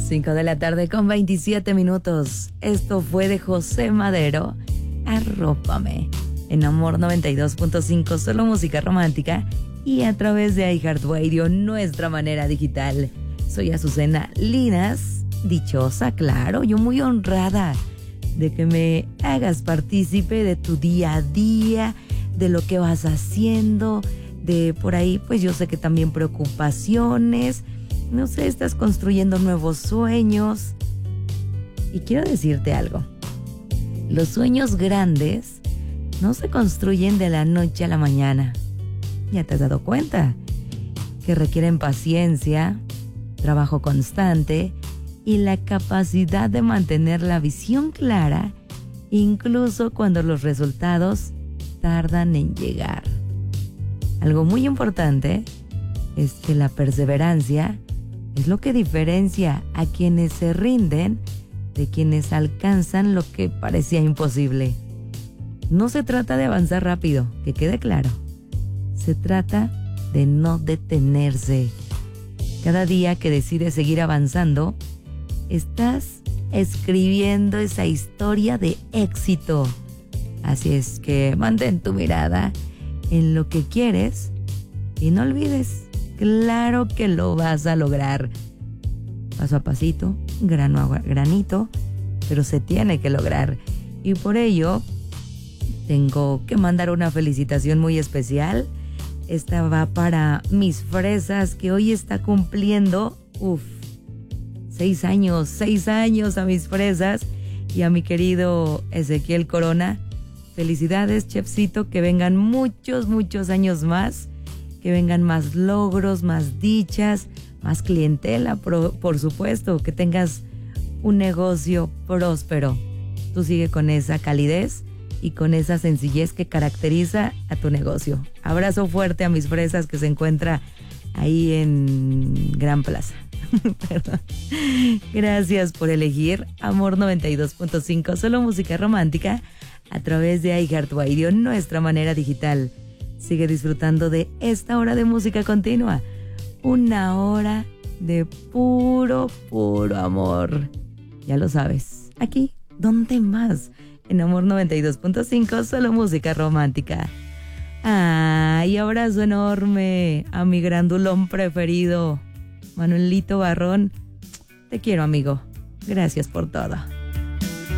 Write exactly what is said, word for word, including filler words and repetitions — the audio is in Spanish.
cinco de la tarde con veintisiete minutos. Esto fue de José Madero, Arrópame, en Amor noventa y dos punto cinco, solo música romántica, y a través de iHeartRadio, nuestra manera digital. Soy Azucena Linas, dichosa, claro, yo muy honrada de que me hagas partícipe de tu día a día, de lo que vas haciendo, de por ahí, pues yo sé que también preocupaciones, no sé, estás construyendo nuevos sueños. Y quiero decirte algo, los sueños grandes no se construyen de la noche a la mañana. ¿Ya te has dado cuenta? Que requieren paciencia, trabajo constante y la capacidad de mantener la visión clara, incluso cuando los resultados tardan en llegar. Algo muy importante es que la perseverancia es lo que diferencia a quienes se rinden de quienes alcanzan lo que parecía imposible. No se trata de avanzar rápido, que quede claro. Se trata de no detenerse. Cada día que decides seguir avanzando, estás escribiendo esa historia de éxito. Así es que mantén tu mirada en lo que quieres y no olvides, claro que lo vas a lograr. Paso a pasito, grano a granito, pero se tiene que lograr. Y por ello, tengo que mandar una felicitación muy especial. Esta va para mis fresas, que hoy está cumpliendo, uff, seis años, seis años a mis fresas. Y a mi querido Ezequiel Corona, felicidades, chefcito, que vengan muchos, muchos años más, que vengan más logros, más dichas, más clientela, por, por supuesto, que tengas un negocio próspero. Tú sigue con esa calidez y con esa sencillez que caracteriza a tu negocio. Abrazo fuerte a mis fresas que se encuentra ahí en Gran Plaza. Perdón. Gracias por elegir Amor noventa y dos punto cinco, solo música romántica, a través de iHeartRadio, nuestra manera digital. Sigue disfrutando de esta hora de música continua. Una hora de puro, puro amor. Ya lo sabes. Aquí, ¿dónde más? En Amor noventa y dos punto cinco, solo música romántica. Ay, abrazo enorme a mi grandulón preferido, Manuelito Barrón. Te quiero, amigo. Gracias por todo.